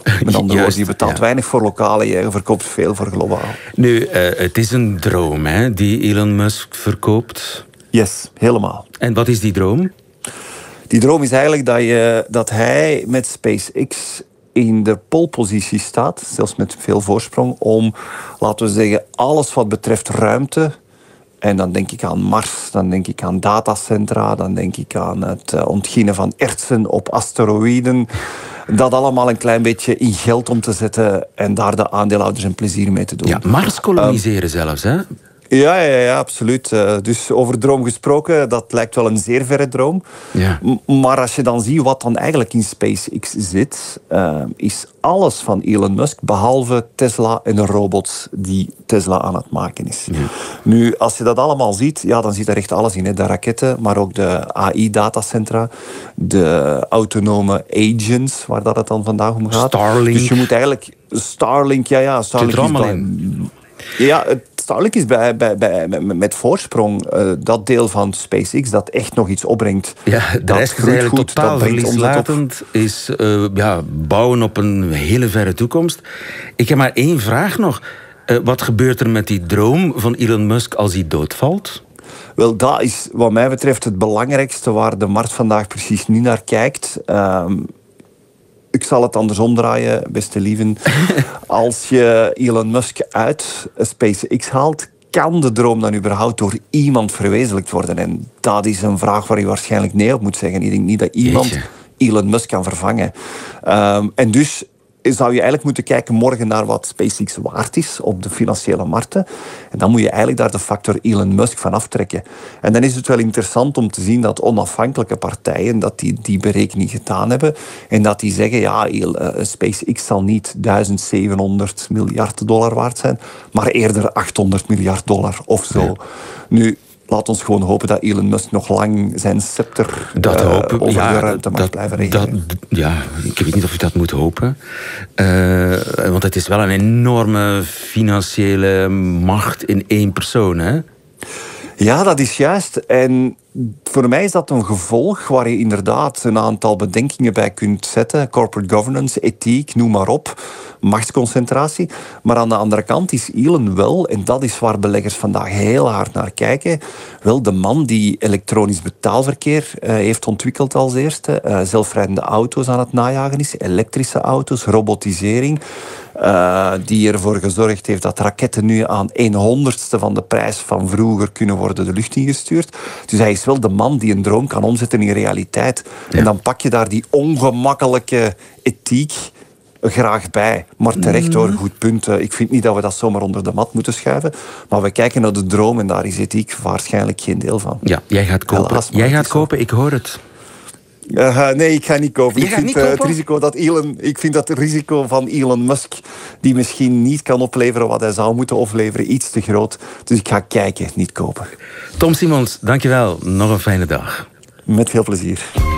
Met andere woorden, je betaalt ja. weinig voor lokaal en je verkoopt veel voor globaal. Nu, het is een droom, hè, die Elon Musk verkoopt. Yes, helemaal. En wat is die droom? Die droom is eigenlijk dat hij met SpaceX in de polepositie staat, zelfs met veel voorsprong, om, laten we zeggen, alles wat betreft ruimte. En dan denk ik aan Mars, dan denk ik aan datacentra, dan denk ik aan het ontginnen van ertsen op asteroïden. Dat allemaal een klein beetje in geld om te zetten en daar de aandeelhouders een plezier mee te doen. Ja, Mars koloniseren zelfs, hè? Ja, absoluut. Dus over droom gesproken, dat lijkt wel een zeer verre droom. Ja. Maar als je dan ziet wat dan eigenlijk in SpaceX zit, is alles van Elon Musk, behalve Tesla en de robots die Tesla aan het maken is. Ja. Nu, als je dat allemaal ziet, ja, dan zit er echt alles in. Hè. De raketten, maar ook de AI-datacentra, de autonome agents, waar dat het dan vandaag om gaat. Starlink. Dus je moet eigenlijk... Starlink, Starlink zit er allemaal is in. Ja, Starlink is met voorsprong dat deel van SpaceX dat echt nog iets opbrengt. Ja, de rest is eigenlijk goed, totaal dat brengt verlieslatend. Is bouwen op een hele verre toekomst. Ik heb maar één vraag nog. Wat gebeurt er met die droom van Elon Musk als hij doodvalt? Wel, dat is wat mij betreft het belangrijkste waar de markt vandaag precies niet naar kijkt. Ik zal het andersom draaien, beste lieven. Als je Elon Musk uit SpaceX haalt, kan de droom dan überhaupt door iemand verwezenlijkt worden? En dat is een vraag waar je waarschijnlijk nee op moet zeggen. Ik denk niet dat iemand Elon Musk kan vervangen. En dus zou je eigenlijk moeten kijken morgen naar wat SpaceX waard is op de financiële markten. En dan moet je eigenlijk daar de factor Elon Musk van aftrekken. En dan is het wel interessant om te zien dat onafhankelijke partijen dat die berekening gedaan hebben en dat die zeggen, SpaceX zal niet $1.700 miljard waard zijn, maar eerder $800 miljard of zo. Ja. Nu, laat ons gewoon hopen dat Elon Musk nog lang zijn scepter over de ruimte mag blijven regelen. Ik weet niet of je dat moet hopen. Want het is wel een enorme financiële macht in één persoon, hè? Ja, dat is juist. En voor mij is dat een gevolg waar je inderdaad een aantal bedenkingen bij kunt zetten. Corporate governance, ethiek, noem maar op. Machtsconcentratie. Maar aan de andere kant is Elon wel, en dat is waar beleggers vandaag heel hard naar kijken, wel de man die elektronisch betaalverkeer heeft ontwikkeld als eerste. Zelfrijdende auto's aan het najagen is. Elektrische auto's, robotisering. Die ervoor gezorgd heeft dat raketten nu aan 1/100ste van de prijs van vroeger kunnen worden de lucht ingestuurd. Dus hij is wel de man die een droom kan omzetten in realiteit. Ja. En dan pak je daar die ongemakkelijke ethiek graag bij. Maar terecht hoor, goed punt. Ik vind niet dat we dat zomaar onder de mat moeten schuiven. Maar we kijken naar de droom en daar is ethiek waarschijnlijk geen deel van. Ja, jij gaat kopen. Helaas, jij gaat kopen, ik hoor het. Nee, ik ga niet kopen. Ik vind dat het risico van Elon Musk, die misschien niet kan opleveren wat hij zou moeten opleveren, iets te groot. Dus ik ga kijken, niet kopen. Tom Simons, dankjewel. Nog een fijne dag. Met veel plezier.